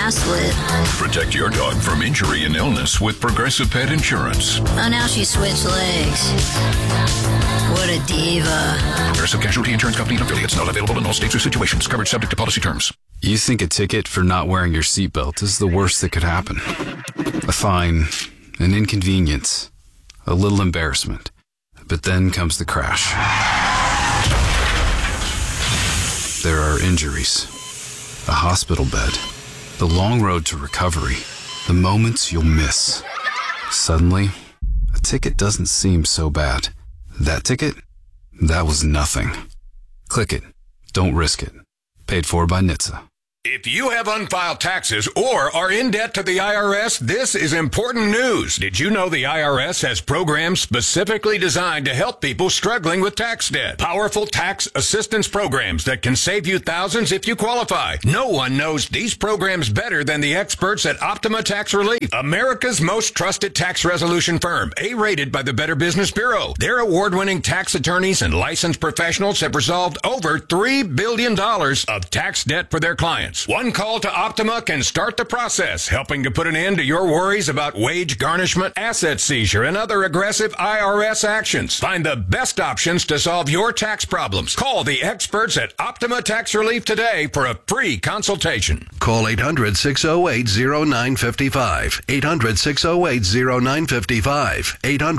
I slid. Protect your dog from injury and illness with Progressive Pet Insurance. Oh, now she switched legs. What a diva. Progressive Casualty Insurance Company and affiliates. Not available in all states or situations. Coverage subject to policy terms. You think a ticket for not wearing your seatbelt is the worst that could happen. A fine, an inconvenience, a little embarrassment. But then comes the crash. There are injuries, a hospital bed, the long road to recovery, the moments you'll miss. Suddenly, a ticket doesn't seem so bad. That ticket? That was nothing. Click it. Don't risk it. Paid for by NHTSA. If you have unfiled taxes or are in debt to the IRS, this is important news. Did you know the IRS has programs specifically designed to help people struggling with tax debt? Powerful tax assistance programs that can save you thousands if you qualify. No one knows these programs better than the experts at Optima Tax Relief, America's most trusted tax resolution firm, A-rated by the Better Business Bureau. Their award-winning tax attorneys and licensed professionals have resolved over $3 billion of tax debt for their clients. One call to Optima can start the process, helping to put an end to your worries about wage garnishment, asset seizure, and other aggressive IRS actions. Find the best options to solve your tax problems. Call the experts at Optima Tax Relief today for a free consultation. Call 800-608-0955. 800-608-0955.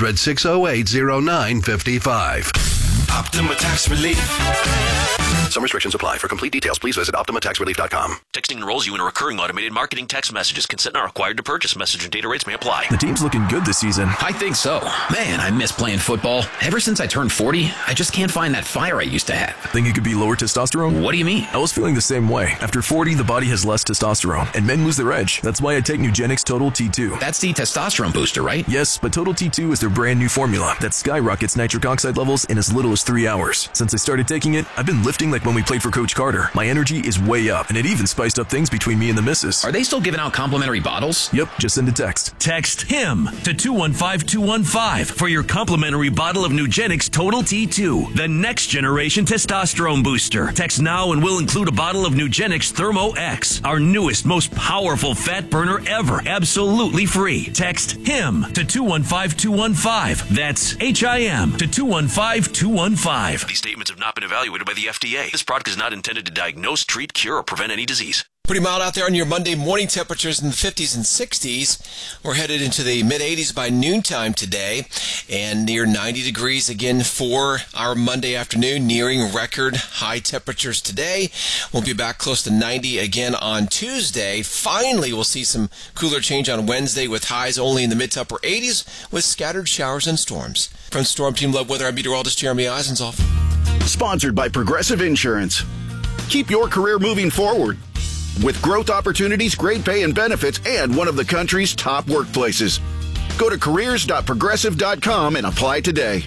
800-608-0955. Optima Tax Relief. Some restrictions apply. For complete details, please visit OptimaTaxRelief.com. Texting enrolls you in a recurring automated marketing text messages. Consent not required to purchase. Message and data rates may apply. The team's looking good this season. I think so. Man, I miss playing football. Ever since I turned 40, I just can't find that fire I used to have. Think it could be lower testosterone? What do you mean? I was feeling the same way. After 40, the body has less testosterone, and men lose their edge. That's why I take Nugenix Total T2. That's the testosterone booster, right? Yes, but Total T2 is their brand new formula that skyrockets nitric oxide levels in as little as 3 hours. Since I started taking it, I've been lifting like when we played for Coach Carter. My energy is way up, and it even spiced up things between me and the missus. Are they still giving out complimentary bottles? Yep, just send a text. Text HIM to 215-215 for your complimentary bottle of Nugenix Total T2, the next generation testosterone booster. Text now and we'll include a bottle of Nugenix Thermo X, our newest, most powerful fat burner ever, absolutely free. Text HIM to 215-215. That's HIM to 215-215. These statements have not been evaluated by the FDA. This product is not intended to diagnose, treat, cure, or prevent any disease. Pretty mild out there on your Monday morning. Temperatures in the 50s and 60s. We're headed into the mid-80s by noontime today and near 90 degrees again for our Monday afternoon, nearing record high temperatures today. We'll be back close to 90 again on Tuesday. Finally, we'll see some cooler change on Wednesday with highs only in the mid to upper 80s with scattered showers and storms. From Storm Team Love Weather, I'm meteorologist Jeremy Eisenzoff. Sponsored by Progressive Insurance. Keep your career moving forward with growth opportunities, great pay and benefits, and one of the country's top workplaces. Go to careers.progressive.com and apply today.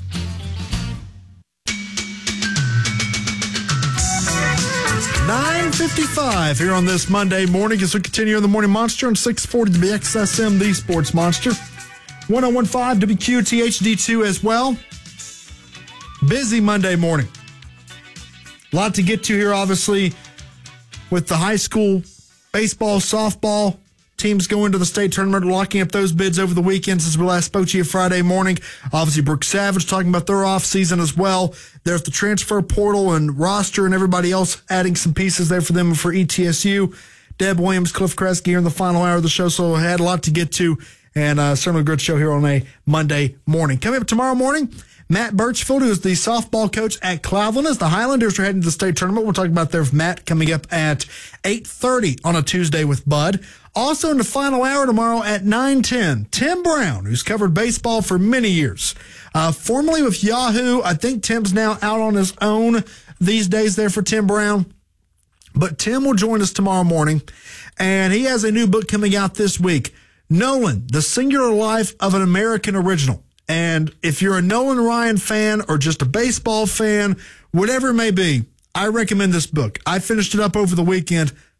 $9:55 here on this Monday morning as we continue on the Morning Monster on 640 WXSM, the Sports Monster. 1015 WQT HD2 as well. Busy Monday morning. A lot to get to here, obviously, with the high school baseball, softball teams going to the state tournament, locking up those bids over the weekend since we last spoke to you Friday morning. Obviously, Brooke Savage talking about their offseason as well. There's the transfer portal and roster and everybody else adding some pieces there for them for ETSU. Deb Williams, Cliff Kresge here in the final hour of the show, so I had a lot to get to, and certainly a good show here on a Monday morning. Coming up tomorrow morning, Matt Birchfield, who is the softball coach at Cleveland, as the Highlanders are heading to the state tournament. We'll talk about there with Matt coming up at 8:30 on a Tuesday with Bud. Also in the final hour tomorrow at 9:10, Tim Brown, who's covered baseball for many years. Formerly with Yahoo. I think Tim's now out on his own these days there for Tim Brown. But Tim will join us tomorrow morning, and he has a new book coming out this week, Nolan, The Singular Life of an American Original. And if you're a Nolan Ryan fan or just a baseball fan, whatever it may be, I recommend this book. I finished it up over the weekend.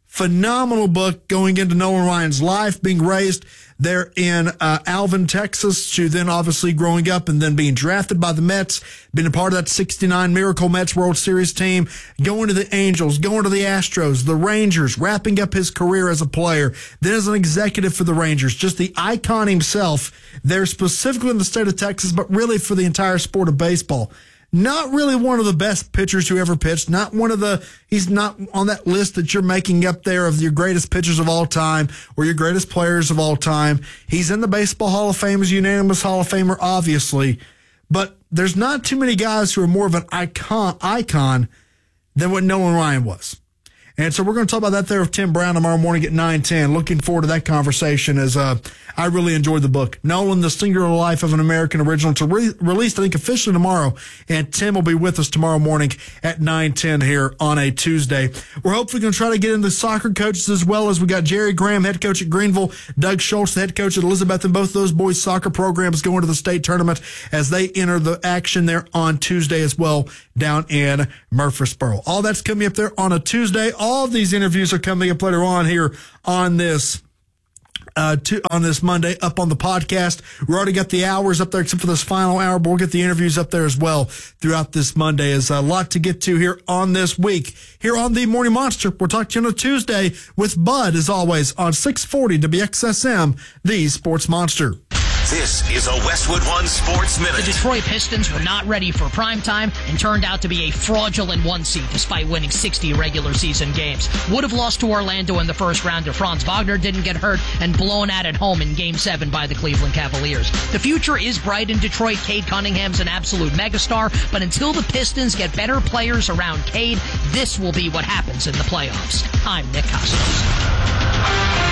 Phenomenal book going into Nolan Ryan's life, being raised there in Alvin, Texas, to then obviously growing up and then being drafted by the Mets, being a part of that 69 Miracle Mets World Series team, going to the Angels, going to the Astros, the Rangers, wrapping up his career as a player, then as an executive for the Rangers, just the icon himself there specifically in the state of Texas, but really for the entire sport of baseball. Not really one of the best pitchers who ever pitched. He's not on that list that you're making up there of your greatest pitchers of all time or your greatest players of all time. He's in the Baseball Hall of Fame as unanimous Hall of Famer, obviously. But there's not too many guys who are more of an icon than what Nolan Ryan was. And so we're going to talk about that there with Tim Brown tomorrow morning at 9:10. Looking forward to that conversation as I really enjoyed the book. Nolan, The Singular Life of an American Original, to release, I think, officially tomorrow. And Tim will be with us tomorrow morning at 9:10 here on a Tuesday. We're hopefully going to try to get into soccer coaches as well, as we got Jerry Graham, head coach at Greenville, Doug Schultz, the head coach at Elizabeth, and both those boys' soccer programs going to the state tournament as they enter the action there on Tuesday as well down in Murfreesboro. All that's coming up there on a Tuesday. All of these interviews are coming up later on here on this Monday up on the podcast. We already got the hours up there except for this final hour, but we'll get the interviews up there as well throughout this Monday. There's a lot to get to here on this week. Here on the Morning Monster, we're talking to you on a Tuesday with Bud, as always, on 640 WXSM, the Sports Monster. This is a Westwood One Sports Minute. The Detroit Pistons were not ready for primetime and turned out to be a fraudulent one seed despite winning 60 regular season games. Would have lost to Orlando in the first round if Franz Wagner didn't get hurt and blown out at home in Game 7 by the Cleveland Cavaliers. The future is bright in Detroit. Cade Cunningham's an absolute megastar, but until the Pistons get better players around Cade, this will be what happens in the playoffs. I'm Nick Costos.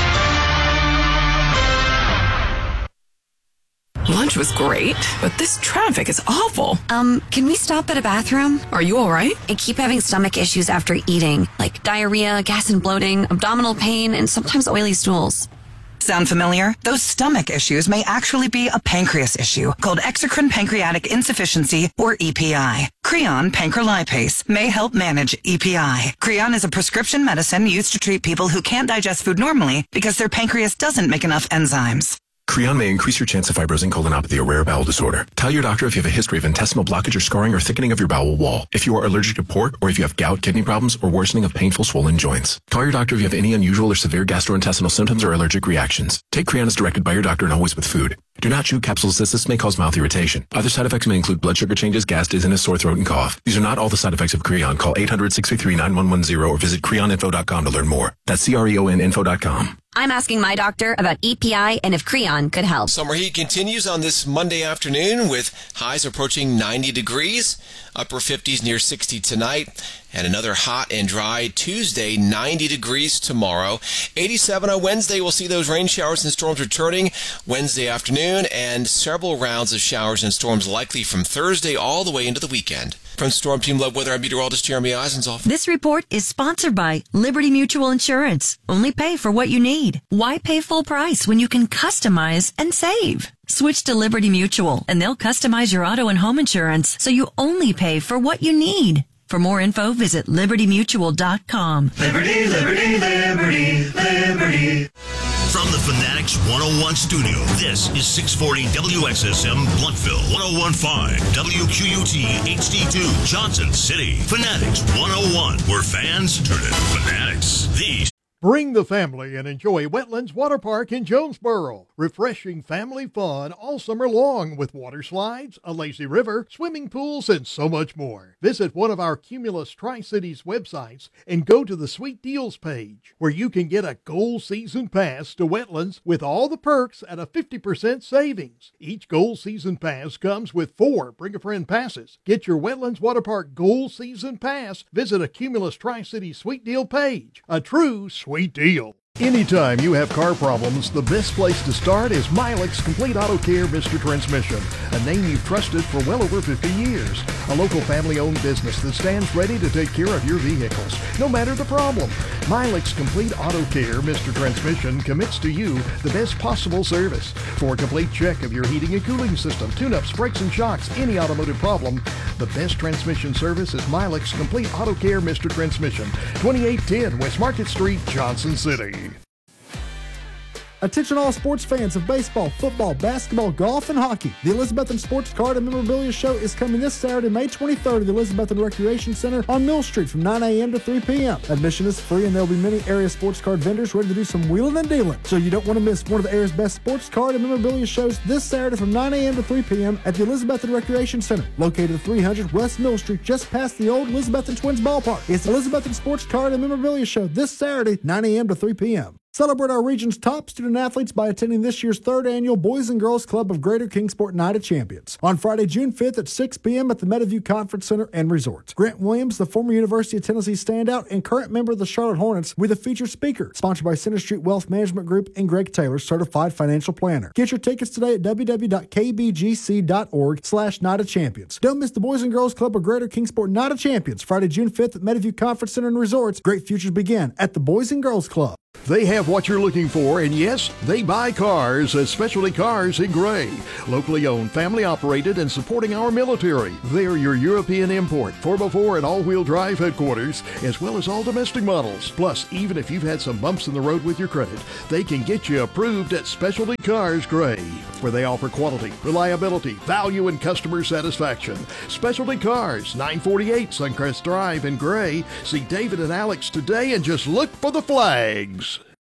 Lunch was great, but this traffic is awful. Can we stop at a bathroom? Are you all right? I keep having stomach issues after eating, like diarrhea, gas and bloating, abdominal pain, and sometimes oily stools. Sound familiar? Those stomach issues may actually be a pancreas issue called exocrine pancreatic insufficiency, or EPI. Creon pancrelipase may help manage EPI. Creon is a prescription medicine used to treat people who can't digest food normally because their pancreas doesn't make enough enzymes. Creon may increase your chance of fibrosing colonopathy, a rare bowel disorder. Tell your doctor if you have a history of intestinal blockage or scarring or thickening of your bowel wall, if you are allergic to pork, or if you have gout, kidney problems, or worsening of painful swollen joints. Call your doctor if you have any unusual or severe gastrointestinal symptoms or allergic reactions. Take Creon as directed by your doctor and always with food. Do not chew capsules as this may cause mouth irritation. Other side effects may include blood sugar changes, gas, dizziness, sore throat, and cough. These are not all the side effects of Creon. Call 800-633-9110 or visit creoninfo.com to learn more. That's CREONinfo.com. I'm asking my doctor about EPI and if Creon could help. Summer heat continues on this Monday afternoon with highs approaching 90 degrees, upper 50s near 60 tonight, and another hot and dry Tuesday, 90 degrees tomorrow. 87 on Wednesday. We'll see those rain showers and storms returning Wednesday afternoon, and several rounds of showers and storms likely from Thursday all the way into the weekend. From Storm Team Love Weather, I'm meteorologist Jeremy Eisenzoff. This report is sponsored by Liberty Mutual Insurance. Only pay for what you need. Why pay full price when you can customize and save? Switch to Liberty Mutual, and they'll customize your auto and home insurance so you only pay for what you need. For more info, visit libertymutual.com. Liberty, liberty, liberty, liberty. From the Fanatics 101 studio, this is 640 WXSM Bluntville, 101.5 WQUT HD2 Johnson City. Fanatics 101, where fans turn into fanatics. These. Bring the family and enjoy Wetlands Water Park in Jonesboro. Refreshing family fun all summer long with water slides, a lazy river, swimming pools, and so much more. Visit one of our Cumulus Tri-Cities websites and go to the Sweet Deals page, where you can get a Gold Season Pass to Wetlands with all the perks at a 50% savings. Each Gold Season Pass comes with 4 Bring-A-Friend passes. Get your Wetlands Water Park Gold Season Pass. Visit a Cumulus Tri-Cities Sweet Deal page. A true sweet deal. Anytime you have car problems, the best place to start is Milex Complete Auto Care Mr. Transmission, a name you've trusted for well over 50 years. A local family-owned business that stands ready to take care of your vehicles, no matter the problem. Milex Complete Auto Care Mr. Transmission commits to you the best possible service. For a complete check of your heating and cooling system, tune-ups, brakes and shocks, any automotive problem, the best transmission service is Milex Complete Auto Care Mr. Transmission, 2810 West Market Street, Johnson City. Attention all sports fans of baseball, football, basketball, golf, and hockey. The Elizabethan Sports Card and Memorabilia Show is coming this Saturday, May 23rd at the Elizabethan Recreation Center on Mill Street from 9 a.m. to 3 p.m. Admission is free, and there will be many area sports card vendors ready to do some wheeling and dealing. So you don't want to miss one of the area's best sports card and memorabilia shows this Saturday from 9 a.m. to 3 p.m. at the Elizabethan Recreation Center, located at 300 West Mill Street, just past the old Elizabethan Twins ballpark. It's the Elizabethan Sports Card and Memorabilia Show this Saturday, 9 a.m. to 3 p.m. Celebrate our region's top student athletes by attending this year's 3rd Annual Boys and Girls Club of Greater Kingsport Night of Champions on Friday, June 5th at 6 p.m. at the Meadowview Conference Center and Resort. Grant Williams, the former University of Tennessee standout and current member of the Charlotte Hornets, will be the featured speaker, sponsored by Center Street Wealth Management Group and Greg Taylor, Certified Financial Planner. Get your tickets today at www.kbgc.org/Night of Champions. Don't miss the Boys and Girls Club of Greater Kingsport Night of Champions, Friday, June 5th at Meadowview Conference Center and Resorts. Great futures begin at the Boys and Girls Club. They have what you're looking for, and yes, they buy cars at Specialty Cars in Gray. Locally owned, family operated, and supporting our military. They're your European import, 4x4 and all-wheel drive headquarters, as well as all domestic models. Plus, even if you've had some bumps in the road with your credit, they can get you approved at Specialty Cars Gray, where they offer quality, reliability, value, and customer satisfaction. Specialty Cars, 948 Suncrest Drive in Gray. See David and Alex today and just look for the flags.